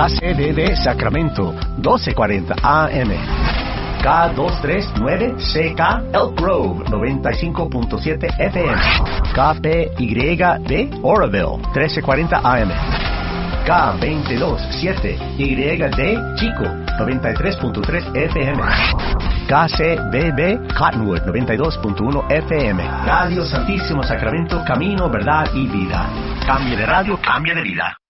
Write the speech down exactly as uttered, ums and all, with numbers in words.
K C B B Sacramento, doce cuarenta A M. K doscientos treinta y nueve C K Elk Grove, noventa y cinco punto siete F M. K P Y D Oroville, trece cuarenta A M. K veintidós siete Y D Chico, noventa y tres punto tres F M. K C B B Cottonwood, noventa y dos punto uno F M. Radio Santísimo Sacramento, camino, verdad y vida. Cambie de radio, cambie de vida.